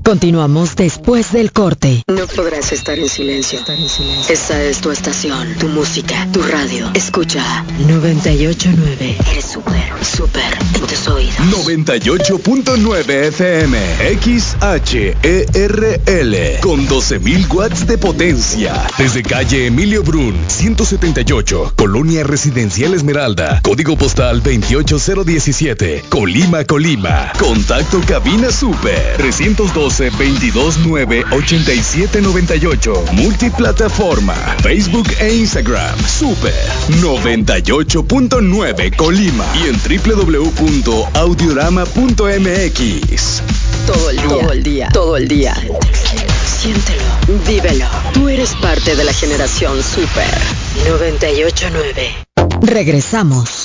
Continuamos después del corte. No podrás estar en silencio. Esta es tu estación, tu música, tu radio. Escucha 98.9. Eres súper en tus oídos. 98.9 FM XHERL con 12.000 watts de potencia. Desde calle Emilio Brun, 178, Colonia Residencial Esmeralda, código postal 28017, Colima, Colima. Contacto cabina super 312-229-8798. Multiplataforma, Facebook e Instagram. Super 98.9 Colima y en www.audiorama.mx. Todo el día. Siéntelo, vívelo. Tú eres parte de la generación Super 98.9. Regresamos.